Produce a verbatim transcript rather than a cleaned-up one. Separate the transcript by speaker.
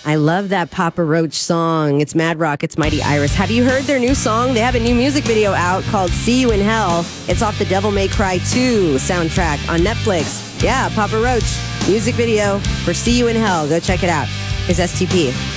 Speaker 1: I love that Papa Roach song. It's Mad Rock, it's Mighty Iris. Have you heard their new song? They have a new music video out called See You in Hell. It's off the Devil May Cry two soundtrack on Netflix. Yeah, Papa Roach, music video for See You in Hell. Go check it out. Here's S T P.